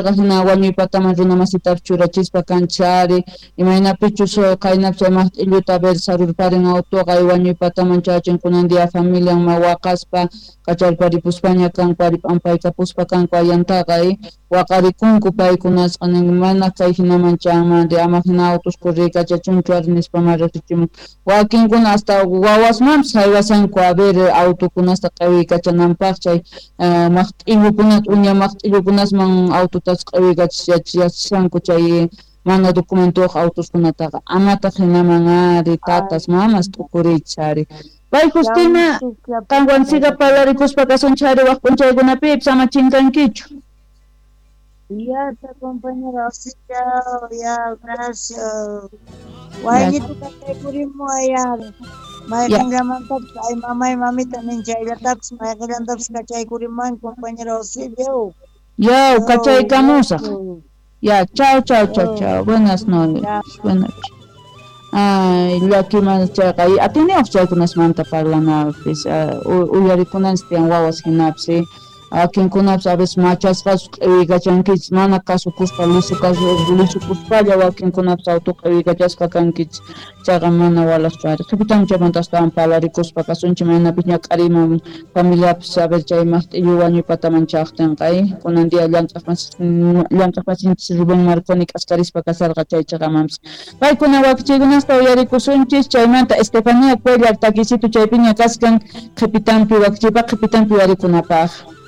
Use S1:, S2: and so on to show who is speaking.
S1: hina wañuypataman runamasitapi churachispa kanchari imaynapichus qaynapi maqt'illuta ver sarurparin autoqa wañuypataman chachin kunan dia familianman waqaspa kacharparipuspaña kan p'ampaytapuspa kanku allantaqa waqarikunku paykunasqa mana kay hinaman chanman de ama hina autosku rikachachunchu ari nispama riqsichimun wakinkuna hasta wawasmanpas haywasanku a ver autokunasta q'iwikachananpaq chay maqt'illukunata uña maqt'illukunasman autotas q'iwikachachishanku chay mana documentuwaq autoskunataqa amataq hinaman ari tatas mamas tukuriychis ari pay Justina qanwansiqa parlarikuspa kasunchari waq p'unchaykunapipas ama chinkankichu.
S2: Ya, compañera, ya, gracias. Waynito kataykurimo ya. Mayqinllamantapas ay mamay mamita ninchayllatapas mayqillantapas kachaykurimani compañera Auxilio.
S1: Ya, kachaykamusaq. Ya, chao. Buenas noches. Buenas noches. Ay, llakiman chayqa atiniwaq chaykunasmanta parlanapis uyarikunanis tiyan wawas hinapis wakinkunapas a veces machasqasu q'iwikachankichis mana kasukuspa lisukuspalla wakinkunapas auto q'iwikachasqa kankichis chayqa mana walaschu ari qhipitanmi chaymantas astawan parlarikuspa kasunchis maynapish ña q'ariman familiapas a ver chay maqt'illu wañuypataman chaqtinqa kunan dia llank'aqmasinchis Rubén Marconi k'askarispa kasarqa chaychaqa amampis paykuna wakichaykunasta uyarikusunchis chaymanta Estefanía Cuellar takisitu chaypiña kaskan qhipitanpi wakichaypa qhipitanpi uyarikunapaq.